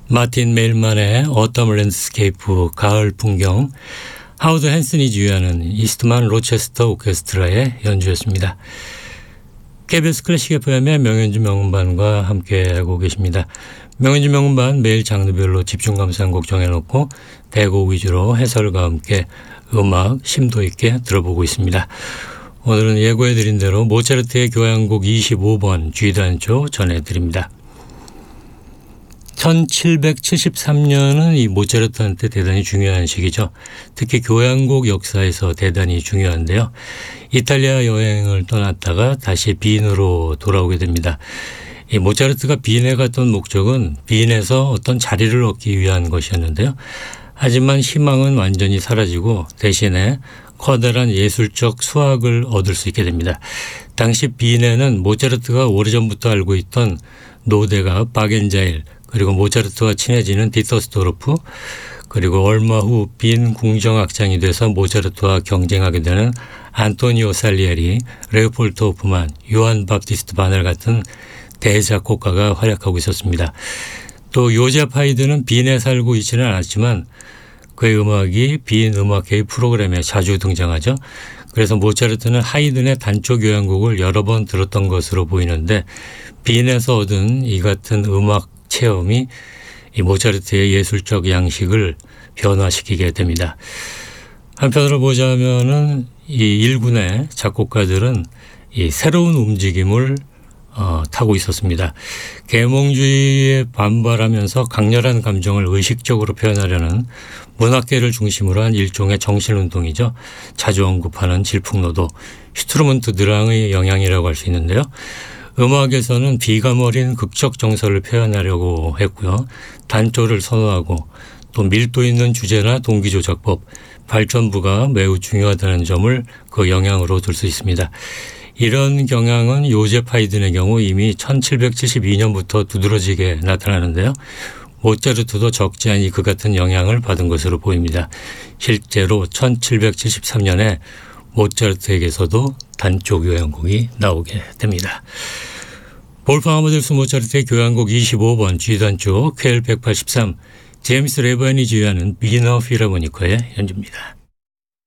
마틴 메일만의 어텀 랜드스케이프 가을 풍경, 하워드 헨슨이 지휘하는 이스트만 로체스터 오케스트라의 연주였습니다. KBS 클래식 FM의 명연주 명음반과 함께하고 계십니다. 명연주 명음반 매일 장르별로 집중 감상곡 정해놓고 대곡 위주로 해설과 함께 음악 심도 있게 들어보고 있습니다. 오늘은 예고해드린 대로 모차르트의 교향곡 25번 G단조 전해드립니다. 1773년은 이 모차르트한테 대단히 중요한 시기죠. 특히 교향곡 역사에서 대단히 중요한데요. 이탈리아 여행을 떠났다가 다시 빈으로 돌아오게 됩니다. 이 모차르트가 빈에 갔던 목적은 빈에서 어떤 자리를 얻기 위한 것이었는데요. 하지만 희망은 완전히 사라지고 대신에 커다란 예술적 수확을 얻을 수 있게 됩니다. 당시 빈에는 모차르트가 오래전부터 알고 있던 노대가 바겐자일, 그리고 모차르트와 친해지는 디터스도르프, 그리고 얼마 후 빈 궁정악장이 돼서 모차르트와 경쟁하게 되는 안토니오 살리에리, 레오폴드 호프만, 요한 밥티스트 바넬 같은 대작곡가가 활약하고 있었습니다. 또 요제프 하이든은 빈에 살고 있지는 않았지만 그의 음악이 빈 음악회의 프로그램에 자주 등장하죠. 그래서 모차르트는 하이든의 단조 교향곡을 여러 번 들었던 것으로 보이는데 빈에서 얻은 이 같은 음악 체험이 이 모차르트의 예술적 양식을 변화시키게 됩니다. 한편으로 보자면은 이 일군의 작곡가들은 이 새로운 움직임을 타고 있었습니다. 계몽주의에 반발하면서 강렬한 감정을 의식적으로 표현하려는 문학계를 중심으로 한 일종의 정신운동이죠. 자주 언급하는 질풍노도, 슈트루먼트 드랑의 영향이라고 할 수 있는데요. 음악에서는 비감 어린 극적 정서를 표현하려고 했고요. 단조를 선호하고 또 밀도 있는 주제나 동기 조작법, 발전부가 매우 중요하다는 점을 그 영향으로 둘 수 있습니다. 이런 경향은 요제프 하이든의 경우 이미 1772년부터 두드러지게 나타나는데요. 모차르트도 적지 않이 그 같은 영향을 받은 것으로 보입니다. 실제로 1773년에 모차르트에게서도 단조 교향곡이 나오게 됩니다. 볼프강 아마데우스 모차르트의 교향곡 25번 G단조 KL 183, 제임스 레바인이 지휘하는 비너 필하모니커의 연주입니다.